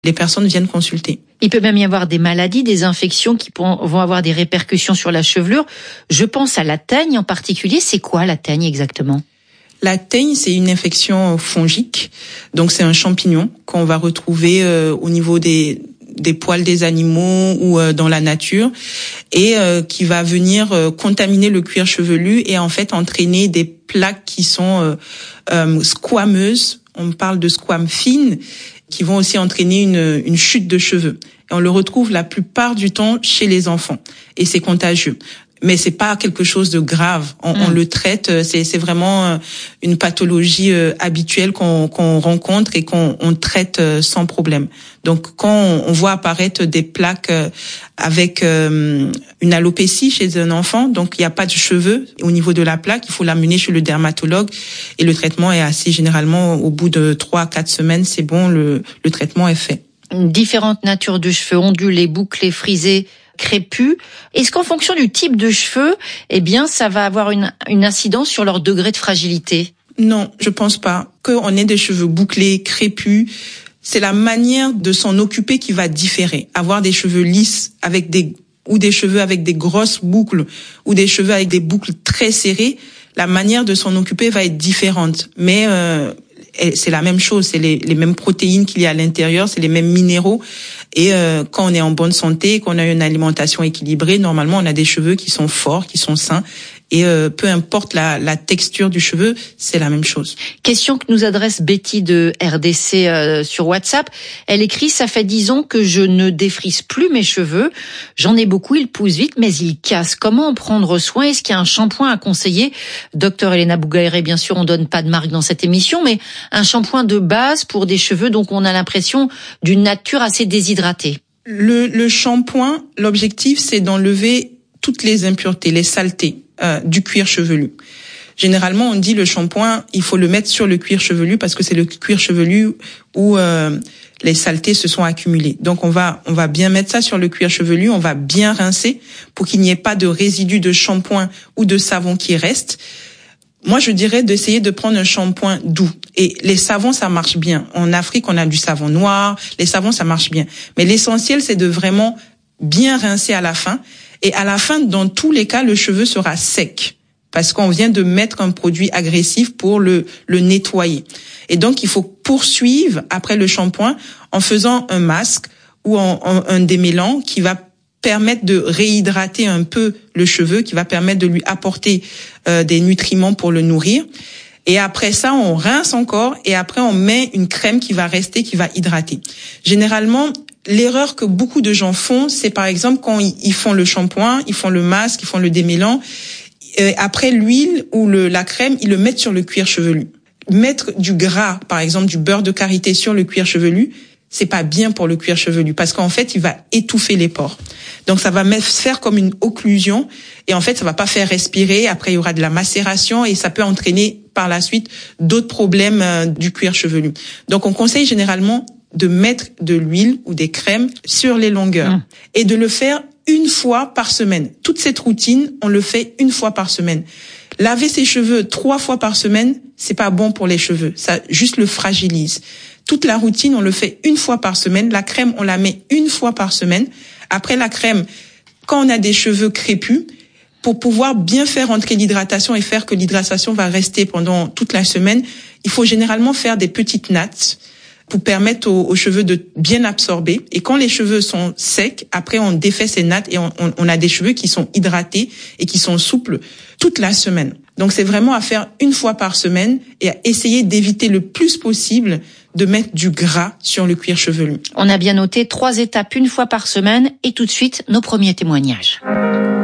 les personnes viennent consulter. Il peut même y avoir des maladies, des infections qui vont avoir des répercussions sur la chevelure. Je pense à la teigne en particulier. C'est quoi la teigne exactement ? La teigne, c'est une infection fongique. Donc, c'est un champignon qu'on va retrouver au niveau des poils des animaux ou dans la nature et qui va venir contaminer le cuir chevelu et en fait entraîner des plaques qui sont squameuses. On parle de squames fines qui vont aussi entraîner une chute de cheveux. Et on le retrouve la plupart du temps chez les enfants et c'est contagieux. Mais c'est pas quelque chose de grave. On le traite. C'est vraiment une pathologie habituelle qu'on rencontre et qu'on traite sans problème. Donc, quand on voit apparaître des plaques avec une alopécie chez un enfant, donc il n'y a pas de cheveux au niveau de la plaque, il faut l'amener chez le dermatologue et le traitement est assez généralement au bout de 3 à 4 semaines, c'est bon, le traitement est fait. Différentes natures de cheveux, ondulés, bouclés, frisés, crépus. Est-ce qu'en fonction du type de cheveux, eh bien, ça va avoir une incidence sur leur degré de fragilité ? Non, je pense pas. Qu'on ait des cheveux bouclés, crépus, c'est la manière de s'en occuper qui va différer. Avoir des cheveux lisses ou des cheveux avec des grosses boucles ou des cheveux avec des boucles très serrées, la manière de s'en occuper va être différente. Mais c'est la même chose, c'est les mêmes protéines qu'il y a à l'intérieur, c'est les mêmes minéraux. Et quand on est en bonne santé, qu'on a une alimentation équilibrée, normalement on a des cheveux qui sont forts, qui sont sains. Et peu importe la texture du cheveu, c'est la même chose. Question que nous adresse Betty de RDC sur WhatsApp. Elle écrit « Ça fait 10 ans que je ne défrise plus mes cheveux. J'en ai beaucoup, ils poussent vite, mais ils cassent. Comment en prendre soin ? Est-ce qu'il y a un shampoing à conseiller ?» Docteur Elena Bougaéré, bien sûr, on donne pas de marque dans cette émission, mais un shampoing de base pour des cheveux, donc on a l'impression d'une nature assez déshydratée. Le shampoing, l'objectif, c'est d'enlever toutes les impuretés, les saletés du cuir chevelu. Généralement, on dit le shampoing, il faut le mettre sur le cuir chevelu parce que c'est le cuir chevelu où les saletés se sont accumulées. Donc on va bien mettre ça sur le cuir chevelu, on va bien rincer pour qu'il n'y ait pas de résidus de shampoing ou de savon qui restent. Moi, je dirais d'essayer de prendre un shampoing doux. Et les savons, ça marche bien. En Afrique, on a du savon noir. Les savons, ça marche bien. Mais l'essentiel, c'est de vraiment bien rincer à la fin. Et à la fin, dans tous les cas, le cheveu sera sec. Parce qu'on vient de mettre un produit agressif pour le nettoyer. Et donc, il faut poursuivre après le shampoing en faisant un masque ou un démêlant qui va permettre de réhydrater un peu le cheveu, qui va permettre de lui apporter des nutriments pour le nourrir. Et après ça, on rince encore et après on met une crème qui va rester, qui va hydrater. Généralement, l'erreur que beaucoup de gens font, c'est par exemple quand ils font le shampoing, ils font le masque, ils font le démêlant, après l'huile ou la crème, ils le mettent sur le cuir chevelu. Mettre du gras, par exemple du beurre de karité sur le cuir chevelu, c'est pas bien pour le cuir chevelu parce qu'en fait, il va étouffer les pores. Donc ça va faire comme une occlusion et en fait, ça va pas faire respirer. Après, il y aura de la macération et ça peut entraîner par la suite d'autres problèmes du cuir chevelu. Donc on conseille généralement de mettre de l'huile ou des crèmes sur les longueurs et de le faire une fois par semaine. Toute cette routine, on le fait une fois par semaine. Laver ses cheveux 3 fois par semaine, c'est pas bon pour les cheveux. Ça juste le fragilise. Toute la routine, on le fait une fois par semaine. La crème, on la met une fois par semaine. Après la crème, quand on a des cheveux crépus, pour pouvoir bien faire entrer l'hydratation et faire que l'hydratation va rester pendant toute la semaine, il faut généralement faire des petites nattes pour permettre aux cheveux de bien absorber. Et quand les cheveux sont secs, après on défait ces nattes et on a des cheveux qui sont hydratés et qui sont souples toute la semaine. Donc c'est vraiment à faire une fois par semaine et à essayer d'éviter le plus possible de mettre du gras sur le cuir chevelu. On a bien noté 3 étapes une fois par semaine et tout de suite nos premiers témoignages.